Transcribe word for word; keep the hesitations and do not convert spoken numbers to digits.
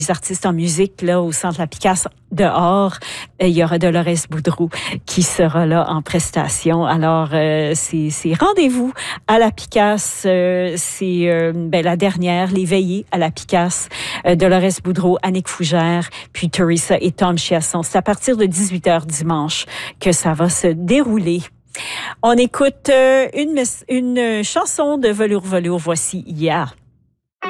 les artistes en musique là au Centre La Picasse dehors. Il y aura Dolores Boudreau qui sera là en prestation. Alors, euh, c'est, c'est rendez-vous à La Picasse. Euh, c'est euh, ben, la dernière, les veillées à La Picasse. Euh, Dolores Boudreau, Annick Fougère, puis Teresa et Tom Chiasson. C'est à partir de dix-huit heures dimanche que ça va se dérouler. On écoute euh, une, une chanson de Velours Velours. Voici Yeah.